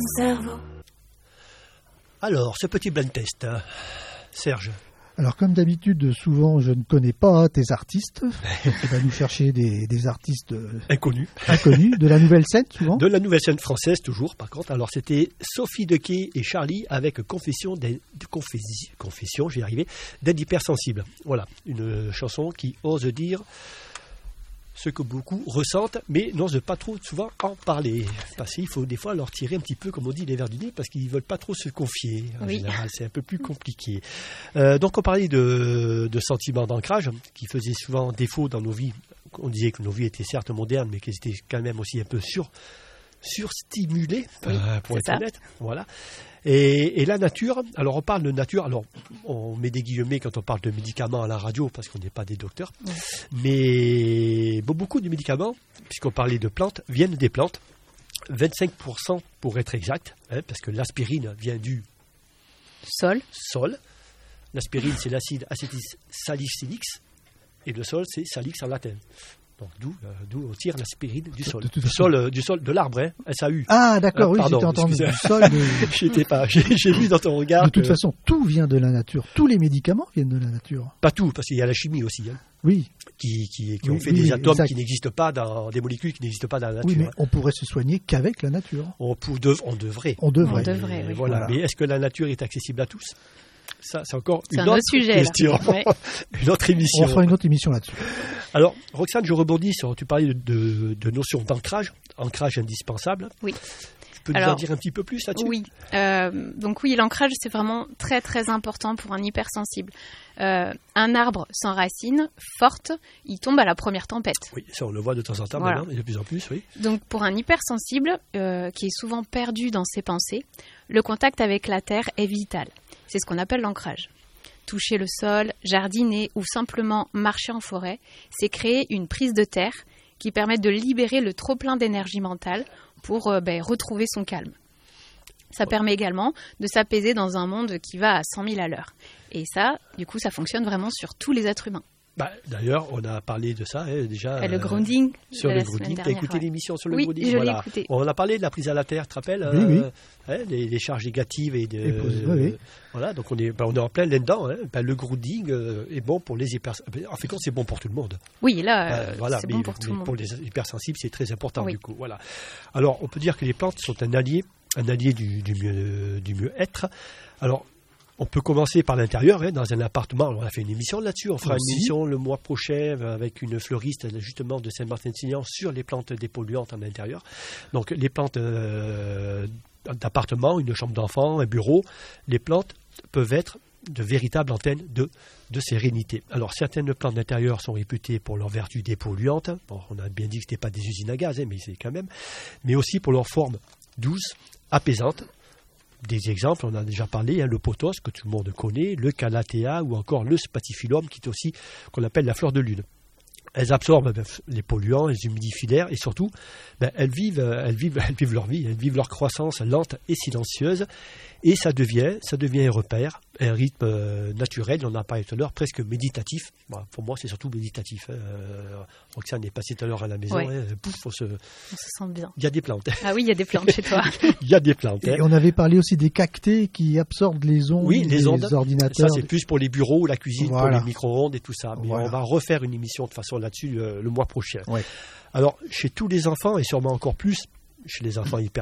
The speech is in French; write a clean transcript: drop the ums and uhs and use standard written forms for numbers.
cerveau. Alors, ce petit blind test, Serge. Alors, comme d'habitude, souvent, je ne connais pas tes artistes. Tu vas nous chercher des artistes Inconnus, de la nouvelle scène, souvent. De la nouvelle scène française, toujours, par contre. Alors, c'était Sophie Dequet et Charlie avec Confession, j'y vais arriver, d'être hypersensible. Voilà, une chanson qui ose dire ce que beaucoup ressentent, mais n'osent pas trop souvent en parler. Parce qu'il faut des fois leur tirer un petit peu, comme on dit, les vers du nez, parce qu'ils ne veulent pas trop se confier. En général, c'est un peu plus compliqué. Donc, on parlait de sentiments d'ancrage qui faisaient souvent défaut dans nos vies. On disait que nos vies étaient certes modernes, mais qu'elles étaient quand même aussi un peu surstimulées, pour être honnête. Voilà. Et la nature, alors on parle de nature, alors on met des guillemets quand on parle de médicaments à la radio parce qu'on n'est pas des docteurs, mais beaucoup de médicaments, puisqu'on parlait de plantes, viennent des plantes, 25% pour être exact, parce que l'aspirine vient du sol. L'aspirine, c'est l'acide acétylsalicylique, et le sol, c'est salix en latin. Donc, d'où on tire l'aspirine du sol. Du sol de l'arbre, SAU. Ah, d'accord, oui, j'étais entendu du sol. J'ai vu dans ton regard. De toute façon, tout vient de la nature. Tous les médicaments viennent de la nature. Pas tout, parce qu'il y a la chimie aussi. Oui. Qui ont fait des atomes qui n'existent pas des molécules qui n'existent pas dans la nature. Oui, mais on pourrait se soigner qu'avec la nature. On devrait. Oui. Voilà. Mais est-ce que la nature est accessible à tous ? Ça, c'est encore une autre question. Une autre émission. On fera une autre émission là-dessus. Alors, Roxane, je rebondis sur, tu parlais de notion d'ancrage, ancrage indispensable. Oui. Tu peux nous en dire un petit peu plus là-dessus ? Oui. Donc oui, l'ancrage, c'est vraiment très très important pour un hypersensible. Un arbre sans racines fortes, il tombe à la première tempête. Oui, ça on le voit de temps en temps maintenant, et de plus en plus, oui. Donc pour un hypersensible, qui est souvent perdu dans ses pensées, le contact avec la terre est vital. C'est ce qu'on appelle l'ancrage. Toucher le sol, jardiner ou simplement marcher en forêt, c'est créer une prise de terre qui permet de libérer le trop-plein d'énergie mentale pour retrouver son calme. Ça permet également de s'apaiser dans un monde qui va à 100 000 à l'heure. Et ça, du coup, ça fonctionne vraiment sur tous les êtres humains. D'ailleurs, on a parlé de ça déjà. Le grounding. Sur le grounding. Tu as écouté l'émission sur le grounding ? Oui, je l'ai écouté. On a parlé de la prise à la terre, tu te rappelles ? Oui. Les charges négatives et oui. Voilà, donc on est en plein là-dedans. Le grounding est bon pour les hypersensibles. En fait, c'est bon pour tout le monde. Oui, là, c'est bon pour tout le monde. Pour les hypersensibles, c'est très important du coup. Voilà. Alors, on peut dire que les plantes sont un allié du mieux-être. Alors, on peut commencer par l'intérieur, dans un appartement. Alors, on a fait une émission là-dessus. On fera une émission le mois prochain avec une fleuriste justement de Saint-Martin-de-Signan sur les plantes dépolluantes en intérieur. Donc, les plantes d'appartement, une chambre d'enfant, un bureau, les plantes peuvent être de véritables antennes de sérénité. Alors, certaines plantes d'intérieur sont réputées pour leurs vertus dépolluantes. Bon, on a bien dit que ce n'était pas des usines à gaz, mais c'est quand même. Mais aussi pour leur forme douce, apaisante. Des exemples, on en a déjà parlé, le pothos que tout le monde connaît, le calathea ou encore le spathiphyllum qui est aussi qu'on appelle la fleur de lune. Elles absorbent les polluants, les humidifilaires et surtout, elles vivent leur vie, elles vivent leur croissance lente et silencieuse et ça devient un repère, un rythme naturel, on en a parlé tout à l'heure, presque méditatif. Bon, pour moi, c'est surtout méditatif. Roxane est passée tout à l'heure à la maison, on se sent bien. Il y a des plantes. Ah oui, il y a des plantes chez toi. Il y a des plantes. Et on avait parlé aussi des cactés qui absorbent les ondes des ordinateurs. Ça, c'est plus pour les bureaux, la cuisine, pour les micro-ondes et tout ça. Mais on va refaire une émission de façon là-dessus le mois prochain. Ouais. Alors, chez tous les enfants, et sûrement encore plus chez les enfants